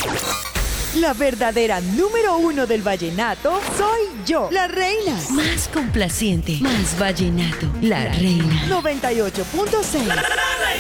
La verdadera número 1 del vallenato soy yo, la reina. Más complaciente, más vallenato, la reina. 98.6.